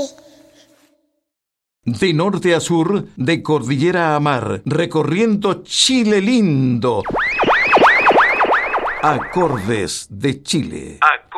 De norte a sur, de cordillera a mar, recorriendo Chile lindo. Acordes de Chile.